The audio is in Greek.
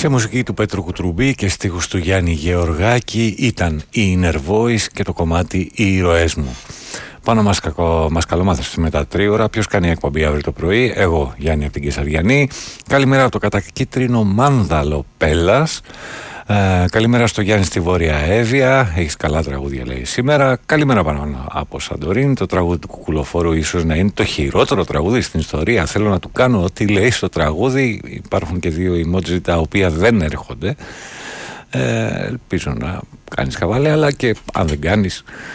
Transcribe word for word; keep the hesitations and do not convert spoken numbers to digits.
Σε μουσική του Πέτρου Κουτρουμπή και στίχους του Γιάννη Γεωργάκη ήταν η Inner Voice και το κομμάτι «Οι ήρωές μου». Πάνω μας, κακό, μας καλομάθησε με τα τρίωρα. Ποιος κάνει εκπομπή αύριο το πρωί? Εγώ, Γιάννη από την Κεσαριανή. Καλημέρα από το κατακίτρινο Μάνδαλο Πέλλας. Ε, καλημέρα στο Γιάννη στη Βόρεια Εύβοια. Έχεις καλά τραγούδια, λέει σήμερα. Καλημέρα πάνω από Σαντορίνη. Το τραγούδι του Κουκουλοφόρου ίσως να είναι το χειρότερο τραγούδι στην ιστορία. Θέλω να του κάνω ό,τι λέει στο τραγούδι. Υπάρχουν και δύο emoji τα οποία δεν έρχονται. Ε, ελπίζω να κάνεις χαβαλέ, αλλά και αν δεν κάνεις,